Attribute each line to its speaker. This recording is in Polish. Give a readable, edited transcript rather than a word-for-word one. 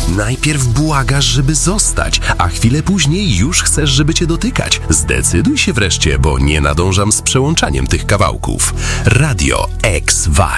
Speaker 1: Najpierw błagasz, żeby zostać, a chwilę później już chcesz, żeby cię dotykać. Zdecyduj się wreszcie, bo nie nadążam z przełączaniem tych kawałków. Radio X Vibe.